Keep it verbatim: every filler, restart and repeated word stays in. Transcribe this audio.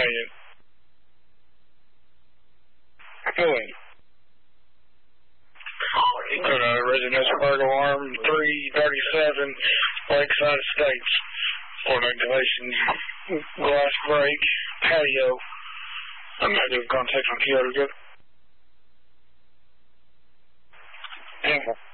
Agent. Go in. Uh, residential burglar alarm three thirty-seven, Lakeside Estates. For ventilation, glass break, patio. I'm not doing contact on Kyoto. Good.